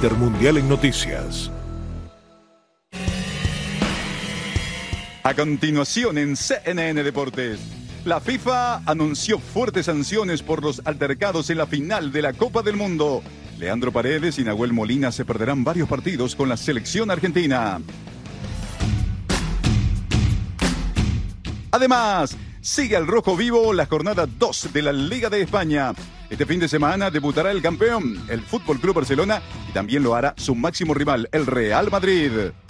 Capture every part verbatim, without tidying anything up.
Intermundial en Noticias. A continuación en C N N Deportes, la FIFA anunció fuertes sanciones por los altercados en la final de la Copa del Mundo. Leandro Paredes y Nahuel Molina se perderán varios partidos con la selección argentina. Además, sigue al rojo vivo la jornada dos de la Liga de España. Este fin de semana debutará el campeón, el Fútbol Club Barcelona, y también lo hará su máximo rival, el Real Madrid.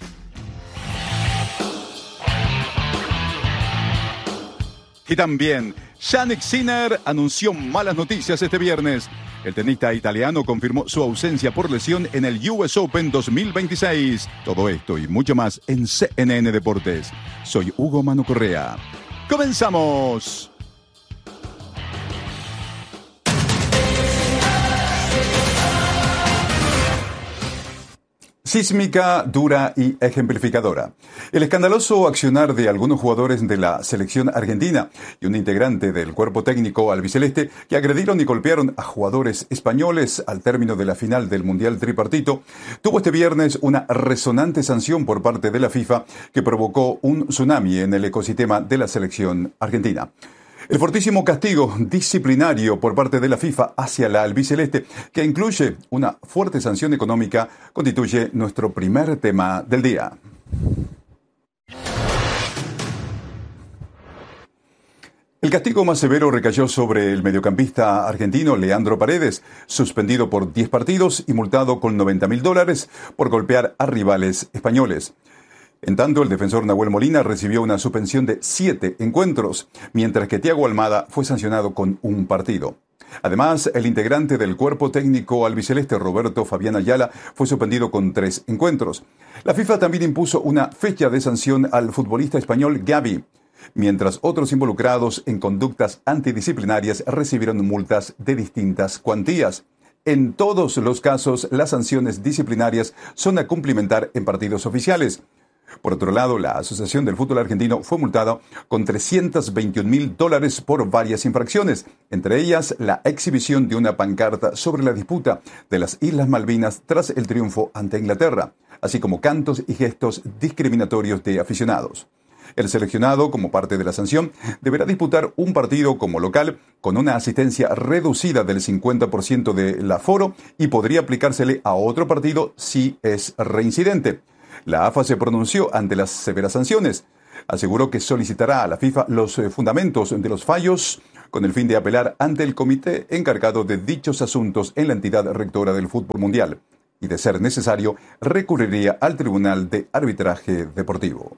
Y también, Jannik Sinner anunció malas noticias este viernes. El tenista italiano confirmó su ausencia por lesión en el U S Open dos mil veintiséis. Todo esto y mucho más en C N N Deportes. Soy Hugo Manu Correa. ¡Comenzamos! Sísmica, dura y ejemplificadora. El escandaloso accionar de algunos jugadores de la selección argentina y un integrante del cuerpo técnico albiceleste que agredieron y golpearon a jugadores españoles al término de la final del Mundial Tripartito tuvo este viernes una resonante sanción por parte de la FIFA que provocó un tsunami en el ecosistema de la selección argentina. El fortísimo castigo disciplinario por parte de la FIFA hacia la albiceleste, que incluye una fuerte sanción económica, constituye nuestro primer tema del día. El castigo más severo recayó sobre el mediocampista argentino Leandro Paredes, suspendido por diez partidos y multado con noventa mil dólares por golpear a rivales españoles. En tanto, el defensor Nahuel Molina recibió una suspensión de siete encuentros, mientras que Thiago Almada fue sancionado con un partido. Además, el integrante del cuerpo técnico albiceleste Roberto Fabián Ayala fue suspendido con tres encuentros. La FIFA también impuso una fecha de sanción al futbolista español Gavi, mientras otros involucrados en conductas antidisciplinarias recibieron multas de distintas cuantías. En todos los casos, las sanciones disciplinarias son a cumplimentar en partidos oficiales. Por otro lado, la Asociación del Fútbol Argentino fue multada con trescientos veintiún mil dólares por varias infracciones, entre ellas la exhibición de una pancarta sobre la disputa de las Islas Malvinas tras el triunfo ante Inglaterra, así como cantos y gestos discriminatorios de aficionados. El seleccionado, como parte de la sanción, deberá disputar un partido como local con una asistencia reducida del cincuenta por ciento del aforo y podría aplicársele a otro partido si es reincidente. La A F A se pronunció ante las severas sanciones. Aseguró que solicitará a la FIFA los fundamentos de los fallos con el fin de apelar ante el comité encargado de dichos asuntos en la entidad rectora del fútbol mundial y, de ser necesario, recurriría al Tribunal de Arbitraje Deportivo.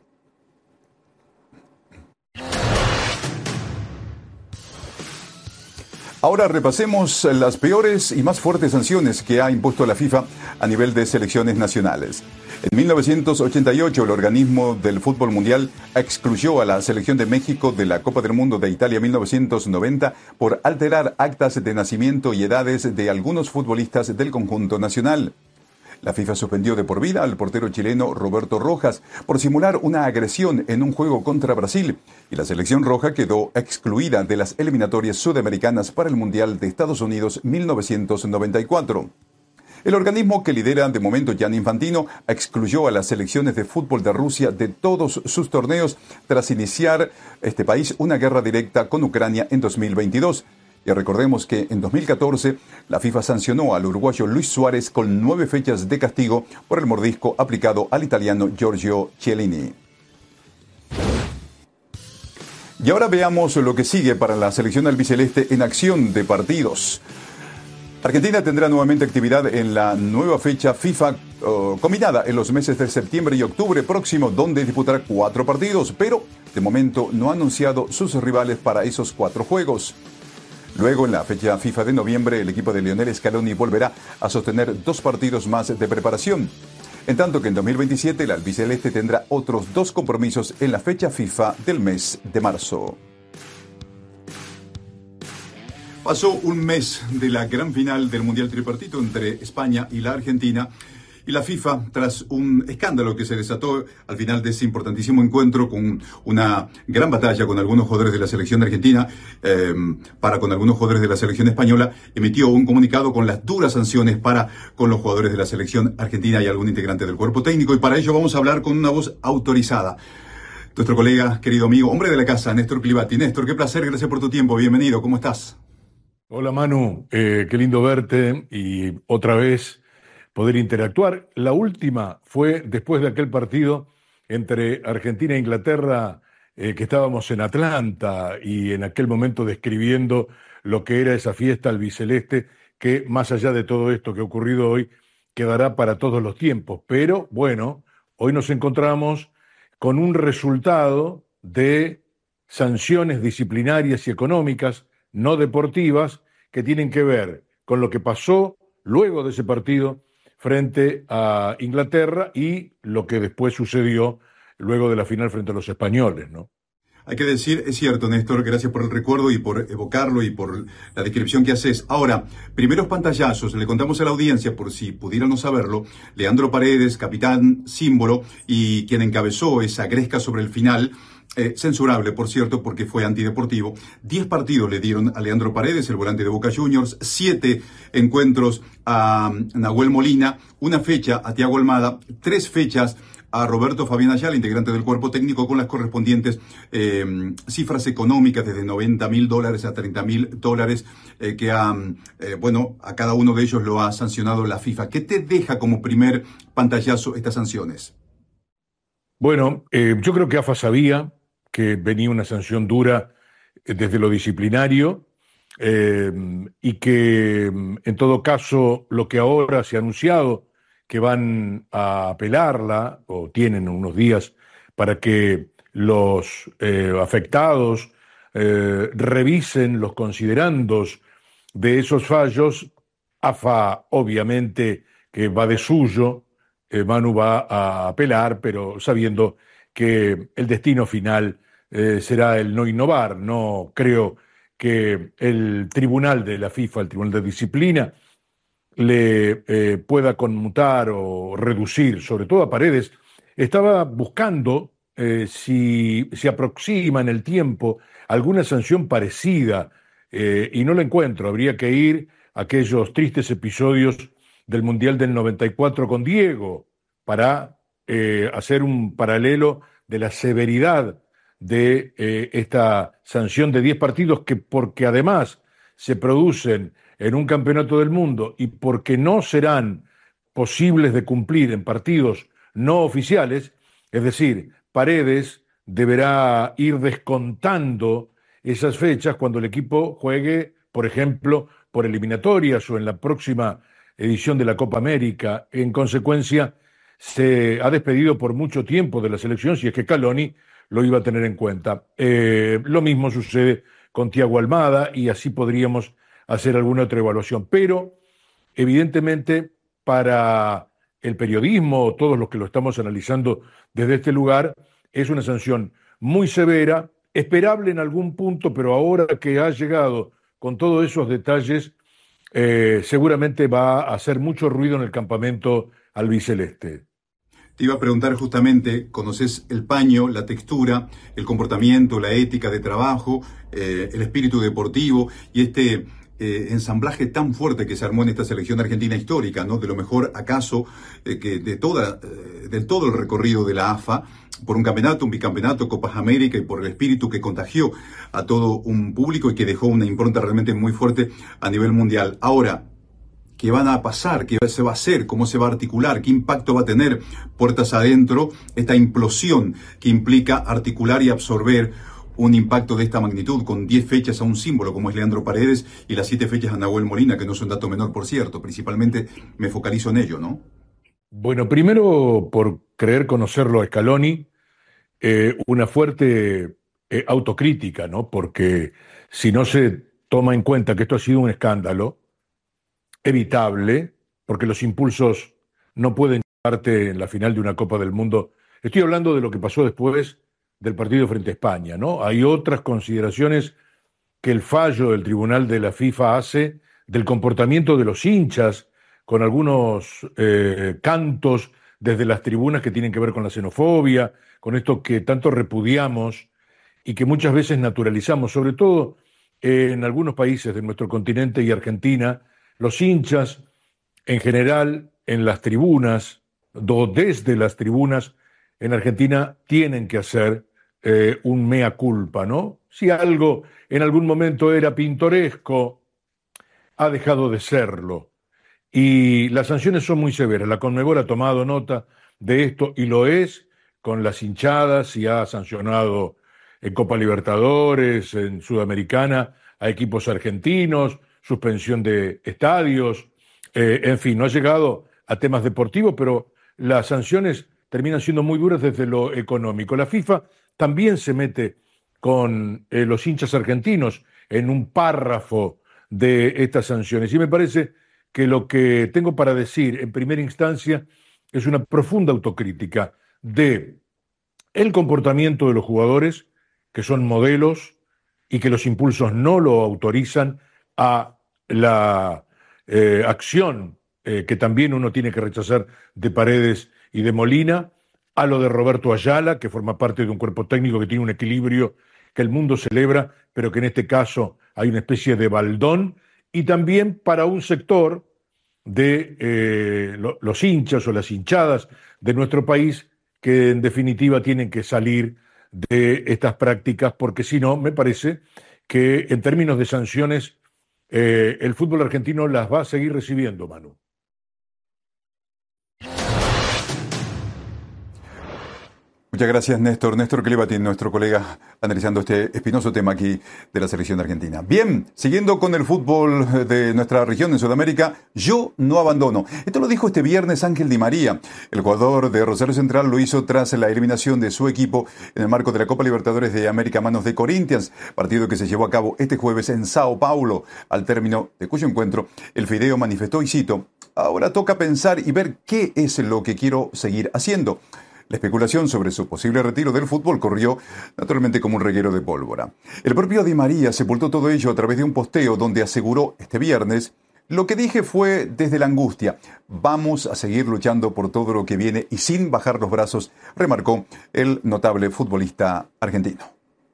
Ahora repasemos las peores y más fuertes sanciones que ha impuesto la FIFA a nivel de selecciones nacionales. En mil novecientos ochenta y ocho, el organismo del fútbol mundial excluyó a la selección de México de la Copa del Mundo de Italia mil novecientos noventa por alterar actas de nacimiento y edades de algunos futbolistas del conjunto nacional. La FIFA suspendió de por vida al portero chileno Roberto Rojas por simular una agresión en un juego contra Brasil, y la selección roja quedó excluida de las eliminatorias sudamericanas para el Mundial de Estados Unidos mil novecientos noventa y cuatro. El organismo que lidera de momento Gianni Infantino excluyó a las selecciones de fútbol de Rusia de todos sus torneos tras iniciar este país una guerra directa con Ucrania en dos mil veintidós. Y recordemos que en dos mil catorce la FIFA sancionó al uruguayo Luis Suárez con nueve fechas de castigo por el mordisco aplicado al italiano Giorgio Chiellini. Y ahora veamos lo que sigue para la selección albiceleste en acción de partidos. Argentina tendrá nuevamente actividad en la nueva fecha FIFA uh, combinada en los meses de septiembre y octubre próximo, donde disputará cuatro partidos, pero de momento no ha anunciado sus rivales para esos cuatro juegos. Luego, en la fecha FIFA de noviembre, el equipo de Lionel Scaloni volverá a sostener dos partidos más de preparación. En tanto que en dos mil veintisiete, el albiceleste tendrá otros dos compromisos en la fecha FIFA del mes de marzo. Pasó un mes de la gran final del Mundial Tripartito entre España y la Argentina, Y la FIFA, tras un escándalo que se desató al final de ese importantísimo encuentro, con una gran batalla con algunos jugadores de la selección argentina, eh, para con algunos jugadores de la selección española, emitió un comunicado con las duras sanciones para con los jugadores de la selección argentina y algún integrante del cuerpo técnico. Y para ello vamos a hablar con una voz autorizada. Nuestro colega, querido amigo, hombre de la casa, Néstor Clivati. Néstor, qué placer, gracias por tu tiempo, bienvenido, ¿cómo estás? Hola Manu, eh, qué lindo verte y otra vez poder interactuar. La última fue después de aquel partido entre Argentina e Inglaterra, eh, que estábamos en Atlanta y en aquel momento describiendo lo que era esa fiesta albiceleste, que más allá de todo esto que ha ocurrido hoy, quedará para todos los tiempos. Pero bueno, hoy nos encontramos con un resultado de sanciones disciplinarias y económicas no deportivas que tienen que ver con lo que pasó luego de ese partido frente a Inglaterra y lo que después sucedió luego de la final frente a los españoles, ¿no? Hay que decir, es cierto, Néstor, gracias por el recuerdo y por evocarlo y por la descripción que haces. Ahora, primeros pantallazos, le contamos a la audiencia, por si pudieran no saberlo, Leandro Paredes, capitán símbolo y quien encabezó esa gresca sobre el final, eh, censurable, por cierto, porque fue antideportivo. Diez partidos le dieron a Leandro Paredes, el volante de Boca Juniors, siete encuentros a Nahuel Molina, una fecha a Thiago Almada, tres fechas a Roberto Fabián Ayala, integrante del cuerpo técnico, con las correspondientes eh, cifras económicas desde noventa mil dólares a treinta mil dólares eh, que ha, eh, bueno, a cada uno de ellos lo ha sancionado la FIFA. ¿Qué te deja como primer pantallazo estas sanciones? Bueno, eh, yo creo que AFA sabía que venía una sanción dura eh, desde lo disciplinario eh, y que en todo caso lo que ahora se ha anunciado que van a apelarla o tienen unos días para que los eh, afectados eh, revisen los considerandos de esos fallos. AFA obviamente que va de suyo, eh, Manu va a apelar, pero sabiendo que el destino final eh, será el no innovar. No creo que el tribunal de la FIFA, el tribunal de disciplina, le eh, pueda conmutar o reducir, sobre todo a Paredes. Estaba buscando eh, si se aproxima en el tiempo alguna sanción parecida eh, y no la encuentro. Habría que ir a aquellos tristes episodios del Mundial del noventa y cuatro con Diego para eh, hacer un paralelo de la severidad de eh, esta sanción de diez partidos que, porque además se producen en un campeonato del mundo y porque no serán posibles de cumplir en partidos no oficiales, es decir, Paredes deberá ir descontando esas fechas cuando el equipo juegue, por ejemplo, por eliminatorias o en la próxima edición de la Copa América. En consecuencia, se ha despedido por mucho tiempo de la selección, si es que Scaloni lo iba a tener en cuenta. Eh, lo mismo sucede con Thiago Almada y así podríamos hacer alguna otra evaluación. Pero, evidentemente, para el periodismo, todos los que lo estamos analizando desde este lugar, es una sanción muy severa, esperable en algún punto, pero ahora que ha llegado con todos esos detalles, eh, seguramente va a hacer mucho ruido en el campamento albiceleste. Te iba a preguntar justamente, ¿conoces el paño, la textura, el comportamiento, la ética de trabajo, eh, el espíritu deportivo y este eh, ensamblaje tan fuerte que se armó en esta selección argentina histórica, ¿no? De lo mejor acaso eh, que de toda, eh, del todo el recorrido de la AFA, por un campeonato, un bicampeonato, Copas América y por el espíritu que contagió a todo un público y que dejó una impronta realmente muy fuerte a nivel mundial. Ahora, ¿qué van a pasar? ¿Qué se va a hacer? ¿Cómo se va a articular? ¿Qué impacto va a tener puertas adentro esta implosión que implica articular y absorber un impacto de esta magnitud con diez fechas a un símbolo como es Leandro Paredes y las siete fechas a Nahuel Molina, que no es un dato menor, por cierto? Principalmente me focalizo en ello, ¿no? Bueno, primero por creer conocerlo a Scaloni, eh, una fuerte eh, autocrítica, ¿no? Porque si no se toma en cuenta que esto ha sido un escándalo, evitable, porque los impulsos no pueden llevarte en la final de una Copa del Mundo. Estoy hablando de lo que pasó después del partido frente a España, ¿no? Hay otras consideraciones que el fallo del Tribunal de la FIFA hace del comportamiento de los hinchas con algunos eh, cantos desde las tribunas que tienen que ver con la xenofobia, con esto que tanto repudiamos y que muchas veces naturalizamos, sobre todo eh, en algunos países de nuestro continente y Argentina, los hinchas en general en las tribunas, o desde las tribunas en Argentina, tienen que hacer eh, un mea culpa, ¿no? Si algo en algún momento era pintoresco, ha dejado de serlo. Y las sanciones son muy severas. La Conmebol ha tomado nota de esto y lo es con las hinchadas y ha sancionado en Copa Libertadores, en Sudamericana, a equipos argentinos, suspensión de estadios, eh, en fin, no ha llegado a temas deportivos, pero las sanciones terminan siendo muy duras desde lo económico. La FIFA también se mete con eh, los hinchas argentinos en un párrafo de estas sanciones y me parece que lo que tengo para decir en primera instancia es una profunda autocrítica de el comportamiento de los jugadores, que son modelos y que los impulsos no lo autorizan, a la eh, acción eh, que también uno tiene que rechazar de Paredes y de Molina, a lo de Roberto Ayala, que forma parte de un cuerpo técnico que tiene un equilibrio que el mundo celebra, pero que en este caso hay una especie de baldón, y también para un sector de eh, lo, los hinchas o las hinchadas de nuestro país que en definitiva tienen que salir de estas prácticas, porque si no, me parece que en términos de sanciones eh, el fútbol argentino las va a seguir recibiendo, Manu. Muchas gracias, Néstor. Néstor Clevati, nuestro colega, analizando este espinoso tema aquí de la selección argentina. Bien, siguiendo con el fútbol de nuestra región en Sudamérica, yo no abandono. Esto lo dijo este viernes Ángel Di María. El jugador de Rosario Central lo hizo tras la eliminación de su equipo en el marco de la Copa Libertadores de América a manos de Corinthians, partido que se llevó a cabo este jueves en Sao Paulo. Al término de cuyo encuentro, el Fideo manifestó, y cito: "Ahora toca pensar y ver qué es lo que quiero seguir haciendo". La especulación sobre su posible retiro del fútbol corrió naturalmente como un reguero de pólvora. El propio Di María sepultó todo ello a través de un posteo donde aseguró este viernes: "Lo que dije fue desde la angustia. Vamos a seguir luchando por todo lo que viene y sin bajar los brazos", remarcó el notable futbolista argentino.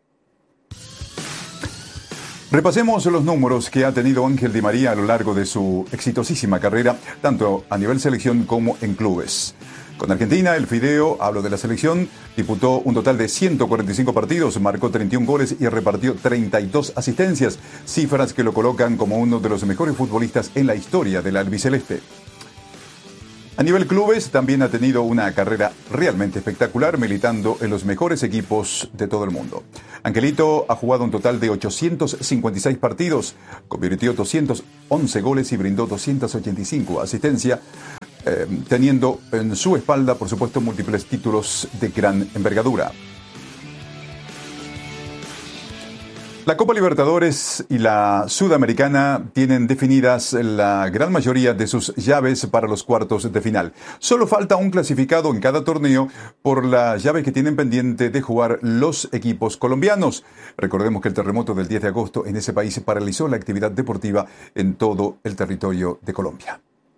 Repasemos los números que ha tenido Ángel Di María a lo largo de su exitosísima carrera, tanto a nivel selección como en clubes. Con Argentina, el Fideo, hablo de la selección, disputó un total de ciento cuarenta y cinco partidos, marcó treinta y un goles y repartió treinta y dos asistencias, cifras que lo colocan como uno de los mejores futbolistas en la historia del albiceleste. A nivel clubes, también ha tenido una carrera realmente espectacular, militando en los mejores equipos de todo el mundo. Angelito ha jugado un total de ochocientos cincuenta y seis partidos, convirtió doscientos once goles y brindó doscientas ochenta y cinco asistencias, eh, teniendo en su espalda, por supuesto, múltiples títulos de gran envergadura. La Copa Libertadores y la Sudamericana tienen definidas la gran mayoría de sus llaves para los cuartos de final. Solo falta un clasificado en cada torneo por la llave que tienen pendiente de jugar los equipos colombianos. Recordemos que el terremoto del diez de agosto en ese país paralizó la actividad deportiva en todo el territorio de Colombia.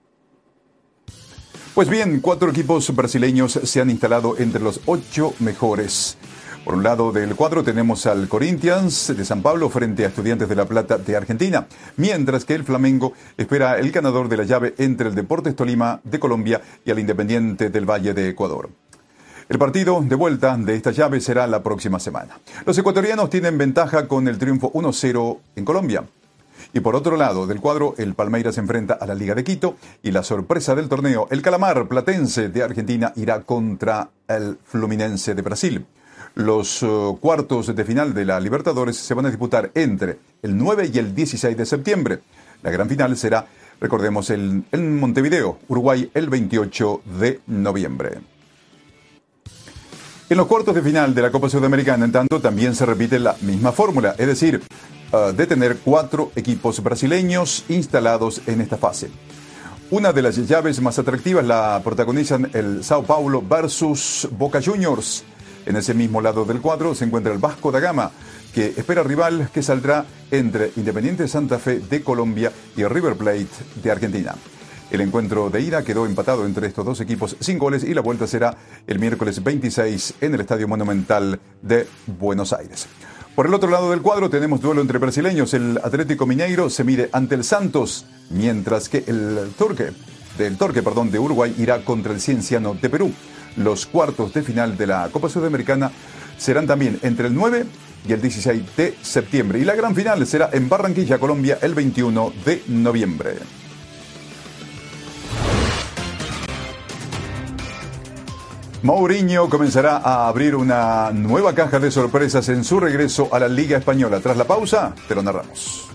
Pues bien, cuatro equipos brasileños se han instalado entre los ocho mejores. Por un lado del cuadro tenemos al Corinthians de San Pablo frente a Estudiantes de La Plata de Argentina, mientras que el Flamengo espera el ganador de la llave entre el Deportes Tolima de Colombia y el Independiente del Valle de Ecuador. El partido de vuelta de esta llave será la próxima semana. Los ecuatorianos tienen ventaja con el triunfo uno cero en Colombia. Y por otro lado del cuadro, el Palmeiras se enfrenta a la Liga de Quito y la sorpresa del torneo, el Calamar Platense de Argentina, irá contra el Fluminense de Brasil. Los uh, cuartos de final de la Libertadores se van a disputar entre el nueve y el dieciséis de septiembre. La gran final será, recordemos, el, en Montevideo, Uruguay, el veintiocho de noviembre. En los cuartos de final de la Copa Sudamericana, en tanto, también se repite la misma fórmula, es decir, uh, de tener cuatro equipos brasileños instalados en esta fase. Una de las llaves más atractivas la protagonizan el Sao Paulo versus Boca Juniors. En ese mismo lado del cuadro se encuentra el Vasco da Gama, que espera rival que saldrá entre Independiente Santa Fe de Colombia y River Plate de Argentina. El encuentro de ida quedó empatado entre estos dos equipos sin goles y la vuelta será el miércoles veintiséis en el Estadio Monumental de Buenos Aires. Por el otro lado del cuadro tenemos duelo entre brasileños. El Atlético Mineiro se mide ante el Santos, mientras que el Torque, del Torque perdón, de Uruguay irá contra el Cienciano de Perú. Los cuartos de final de la Copa Sudamericana serán también entre el nueve y el dieciséis de septiembre. Y la gran final será en Barranquilla, Colombia, el veintiuno de noviembre. Mourinho comenzará a abrir una nueva caja de sorpresas en su regreso a la Liga Española. Tras la pausa, te lo narramos.